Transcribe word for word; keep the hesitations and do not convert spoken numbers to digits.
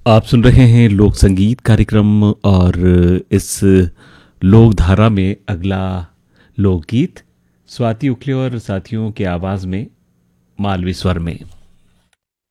आप सुन रहे हैं लोक संगीत कार्यक्रम और इस लोक धारा में अगला लोकगीत स्वाति उखले और साथियों के आवाज में मालवी स्वर में।